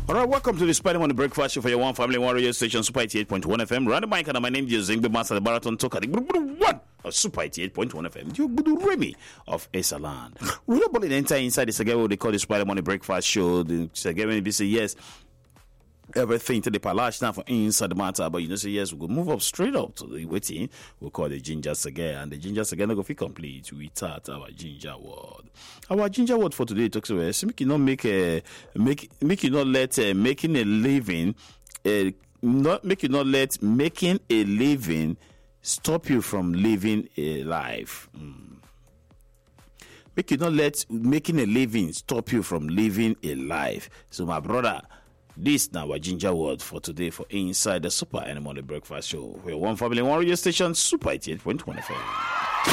All right, welcome to the Spider on the Breakfast Show for your one family, one radio station, Super 88.1 FM. Random Mike, and my name is Zingbe Master, the Baraton Toka, the one of Super 88.1 FM. You Budu Remy of Esaland. We're not going to enter inside this again, what they call the Spider on the Breakfast Show. The again, we say yes. Everything to the palace now for inside the matter, but you know, say yes, we'll move up straight up to the waiting. We'll call the ginger cigar, and the ginger cigar not go feel complete. We start our ginger word. Our ginger word for today talks about make you not make you not let making a living, make you not let making a living stop you from living a life. Make you not let making a living stop you from living a life. So my brother, this now our ginger word for today for inside the Super Animal Breakfast Show. We're one family, one radio station, Super 88.1 FM.